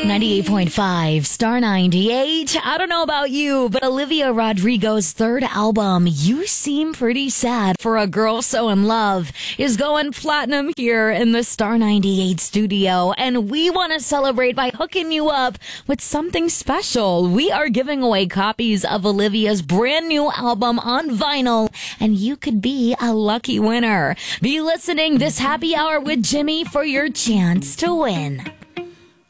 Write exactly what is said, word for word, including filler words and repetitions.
ninety-eight point five, Star ninety-eight. I don't know about you, but Olivia Rodrigo's third album, You Seem Pretty Sad for a Girl So in Love, is going platinum here in the Star ninety-eight studio. And we want to celebrate by hooking you up with something special. We are giving away copies of Olivia's brand new album on vinyl, and you could be a lucky winner. Be listening this happy hour with Jimmy for your chance to win.